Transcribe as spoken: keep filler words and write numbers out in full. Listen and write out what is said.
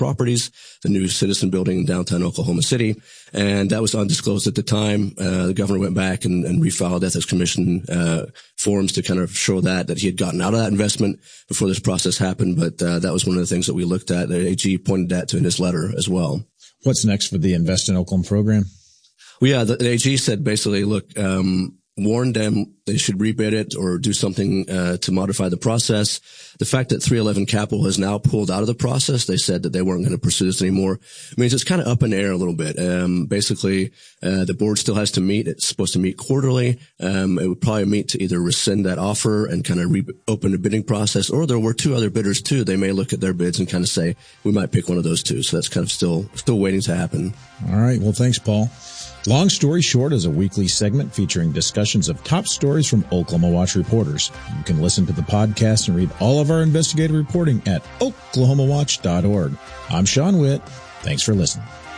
Properties, the new Citizen building in downtown Oklahoma City. And that was undisclosed at the time. Uh, the governor went back and, and refiled Ethics Commission, uh, forms to kind of show that, that he had gotten out of that investment before this process happened. But, uh, that was one of the things that we looked at. The A G pointed that to in his letter as well. What's next for the Invest in Oklahoma program? Well, yeah, the, the A G said basically, look, um, warned them they should rebid it or do something uh, to modify the process. The fact that three eleven Capital has now pulled out of the process, they said that they weren't going to pursue this anymore, means it's kind of up in the air a little bit. Um, basically, uh, the board still has to meet. It's supposed to meet quarterly. Um, it would probably meet to either rescind that offer and kind of reopen the bidding process, or there were two other bidders too. They may look at their bids and kind of say, we might pick one of those two. So that's kind of still, still waiting to happen. All right. Well, thanks, Paul. Long Story Short is a weekly segment featuring discussions of top stories from Oklahoma Watch reporters. You can listen to the podcast and read all of our investigative reporting at oklahoma watch dot org. I'm Sean Witt. Thanks for listening.